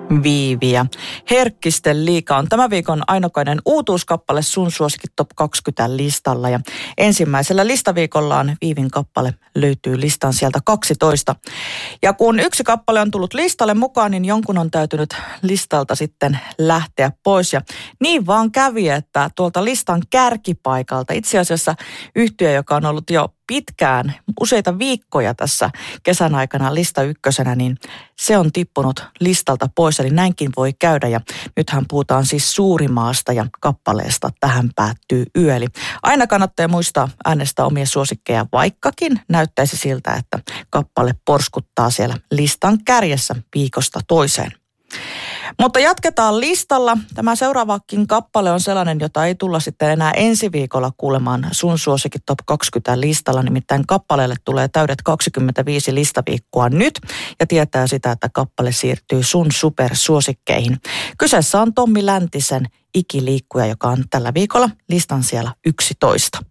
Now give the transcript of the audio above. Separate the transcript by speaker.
Speaker 1: Viivi ja Herkkisten liiga on tämän viikon ainokainen uutuuskappale sun suosikki Top 20 listalla. Ja ensimmäisellä listaviikollaan Viivin kappale löytyy listan sieltä 12. Ja kun yksi kappale on tullut listalle mukaan, niin jonkun on täytynyt listalta sitten lähteä pois. Ja niin vaan kävi, että tuolta listan kärkipaikalta itse asiassa yhtye, joka on ollut jo pitkään, useita viikkoja tässä kesän aikana lista ykkösenä, niin se on tippunut listalta pois. Eli näinkin voi käydä ja nythän puhutaan siis Suurimaasta ja kappaleesta Tähän päättyy yö. Eli aina kannattaa muistaa äänestää omia suosikkeja, vaikkakin näyttäisi siltä, että kappale porskuttaa siellä listan kärjessä viikosta toiseen. Mutta jatketaan listalla. Tämä seuraavakin kappale on sellainen, jota ei tulla sitten enää ensi viikolla kuulemaan sun suosikki Top 20 listalla. Nimittäin kappaleelle tulee täydet 25 listaviikkoa nyt ja tietää sitä, että kappale siirtyy sun supersuosikkeihin. Kyseessä on Tommi Läntisen Ikiliikkuja, joka on tällä viikolla listan siellä 11.